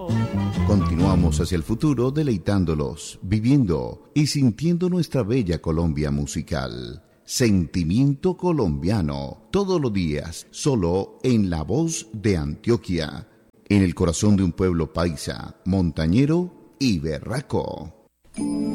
Continuamos hacia el futuro deleitándolos, viviendo y sintiendo nuestra bella Colombia musical. Sentimiento colombiano, todos los días, solo en La Voz de Antioquia, en el corazón de un pueblo paisa, montañero y berraco.